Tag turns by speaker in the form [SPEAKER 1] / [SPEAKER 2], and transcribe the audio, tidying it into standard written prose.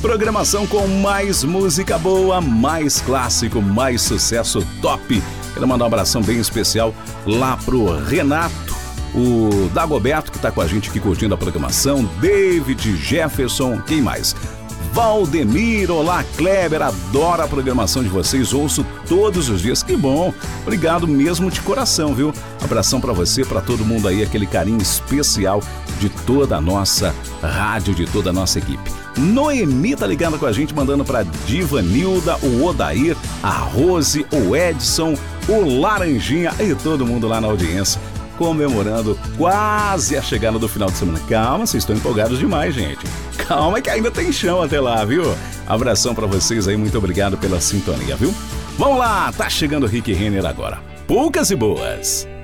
[SPEAKER 1] Programação com mais música boa, mais clássico, mais sucesso top. Quero mandar um abração bem especial lá pro Renato, o Dagoberto, que tá com a gente aqui curtindo a programação, David, Jefferson, quem mais? Valdemir, olá Kleber, adoro a programação de vocês, ouço todos os dias, que bom, obrigado mesmo de coração, viu? Abração pra você, pra todo mundo aí, aquele carinho especial de toda a nossa rádio, de toda a nossa equipe. Noemi tá ligando com a gente, mandando pra Divanilda, o Odair, a Rose, o Edson, o Laranjinha e todo mundo lá na audiência, comemorando quase a chegada do final de semana. Calma, vocês estão empolgados demais, gente. Calma que ainda tem chão até lá, viu? Abração pra vocês aí, muito obrigado pela sintonia, viu? Vamos lá, tá chegando o Rick Renner agora. Poucas e boas.